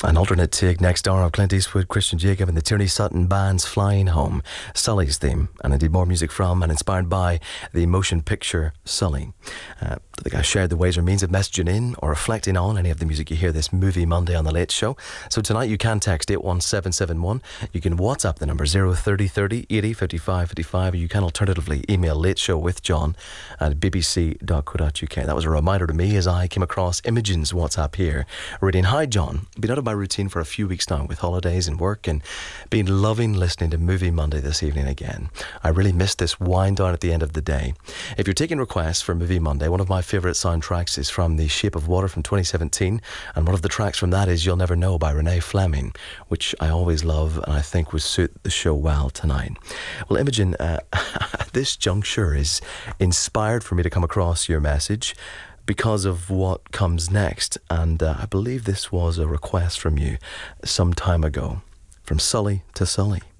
An alternate take next hour of Clint Eastwood, Christian Jacob and the Tierney Sutton Band's Flying Home, Sully's theme, and indeed more music from and inspired by the motion picture Sully. I think I shared the ways or means of messaging in or reflecting on any of the music you hear this Movie Monday on The Late Show. So tonight you can text 81771. You can WhatsApp the number 03030 80 55 55, or you can alternatively email lateshowwithjohn@bbc.co.uk. That was a reminder to me as I came across Imogen's WhatsApp here, reading, "Hi John, been out of my routine for a few weeks now with holidays and work, and been loving listening to Movie Monday this evening again. I really missed this wind down at the end of the day. If you're taking requests for Movie Monday, one of my favourite soundtracks is from The Shape of Water from 2017, and one of the tracks from that is You'll Never Know by Renee Fleming, which I always love and I think would suit the show well tonight." Well, Imogen, this juncture is inspired for me to come across your message because of what comes next, and I believe this was a request from you some time ago, from Sully to Sully.